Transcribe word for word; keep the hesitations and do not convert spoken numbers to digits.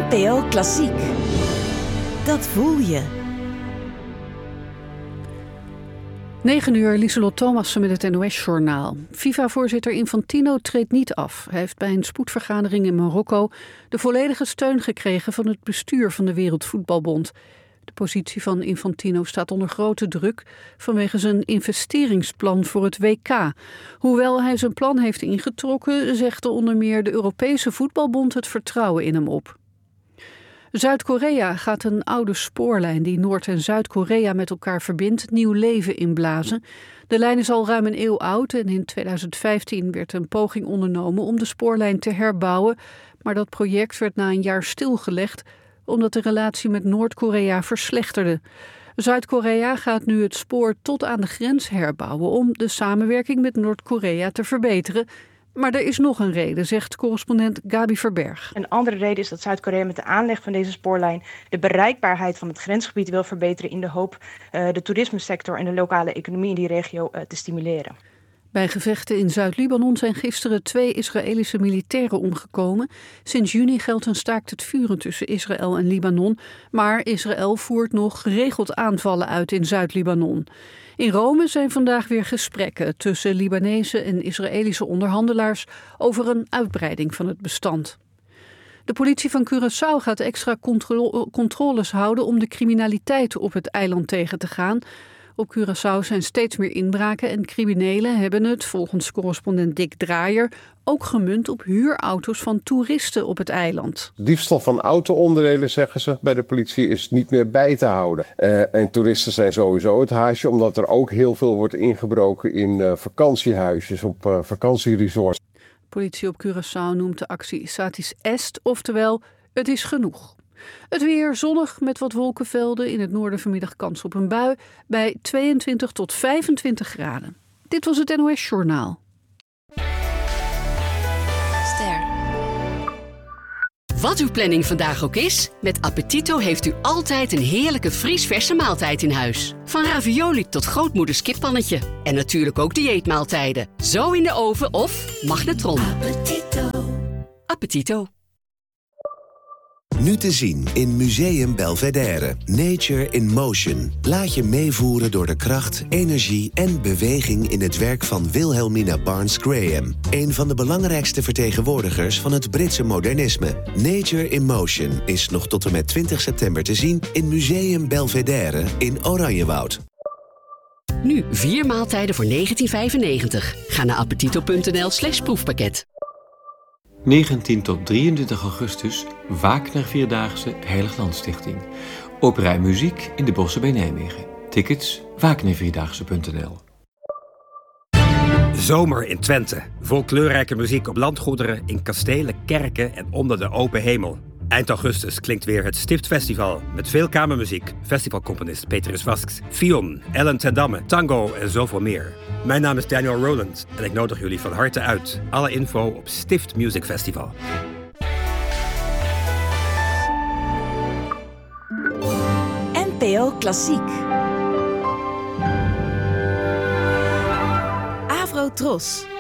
N P O Klassiek. Dat voel je. negen uur, Lieselot Thomassen met het N O S-journaal. FIFA-voorzitter Infantino treedt niet af. Hij heeft bij een spoedvergadering in Marokko de volledige steun gekregen van het bestuur van de Wereldvoetbalbond. De positie van Infantino staat onder grote druk vanwege zijn investeringsplan voor het W K. Hoewel hij zijn plan heeft ingetrokken, zegt onder meer de Europese Voetbalbond het vertrouwen in hem op. Zuid-Korea gaat een oude spoorlijn die Noord- en Zuid-Korea met elkaar verbindt nieuw leven inblazen. De lijn is al ruim een eeuw oud en in tweeduizend vijftien werd een poging ondernomen om de spoorlijn te herbouwen. Maar dat project werd na een jaar stilgelegd omdat de relatie met Noord-Korea verslechterde. Zuid-Korea gaat nu het spoor tot aan de grens herbouwen om de samenwerking met Noord-Korea te verbeteren. Maar er is nog een reden, zegt correspondent Gabi Verberg. Een andere reden is dat Zuid-Korea met de aanleg van deze spoorlijn de bereikbaarheid van het grensgebied wil verbeteren in de hoop uh, de toerismesector en de lokale economie in die regio uh, te stimuleren. Bij gevechten in Zuid-Libanon zijn gisteren twee Israëlische militairen omgekomen. Sinds juni geldt een staakt het vuren tussen Israël en Libanon. Maar Israël voert nog geregeld aanvallen uit in Zuid-Libanon. In Rome zijn vandaag weer gesprekken tussen Libanese en Israëlische onderhandelaars over een uitbreiding van het bestand. De politie van Curaçao gaat extra contro- controles houden om de criminaliteit op het eiland tegen te gaan. Op Curaçao zijn steeds meer inbraken en criminelen hebben het, volgens correspondent Dick Draaier, ook gemunt op huurauto's van toeristen op het eiland. Diefstal van auto-onderdelen, zeggen ze bij de politie, is niet meer bij te houden. Uh, en toeristen zijn sowieso het haasje, omdat er ook heel veel wordt ingebroken in uh, vakantiehuisjes op uh, vakantieresorts. Politie op Curaçao noemt de actie Satis Est, oftewel het is genoeg. Het weer zonnig met wat wolkenvelden. In het noorden vanmiddag kans op een bui bij tweeëntwintig tot vijfentwintig graden. Dit was het N O S-journaal. Ster. Wat uw planning vandaag ook is, met Appetito heeft u altijd een heerlijke vriesverse maaltijd in huis. Van ravioli tot grootmoeders kippannetje. En natuurlijk ook dieetmaaltijden. Zo in de oven of magnetron. Appetito. Appetito. Nu te zien in Museum Belvedere. Nature in Motion. Laat je meevoeren door de kracht, energie en beweging in het werk van Wilhelmina Barnes Graham. Een van de belangrijkste vertegenwoordigers van het Britse modernisme. Nature in Motion is nog tot en met twintig september te zien in Museum Belvedere in Oranjewoud. Nu vier maaltijden voor negentien vijfennegentig. Ga naar appetito.nl slash proefpakket. negentien tot drieëntwintig augustus, Wagner Vierdaagse Heiliglandstichting. Opera en muziek in de Bossen bij Nijmegen. Tickets wagnervierdaagse punt n l. Zomer in Twente. Vol kleurrijke muziek op landgoederen, in kastelen, kerken en onder de open hemel. Eind augustus klinkt weer het Stiftfestival met veel kamermuziek, festivalcomponist Petrus Vasks, Fion, Ellen ten Damme, tango en zoveel meer. Mijn naam is Daniel Rowland en ik nodig jullie van harte uit. Alle info op Stift Music Festival. N P O Klassiek. Avro Tros.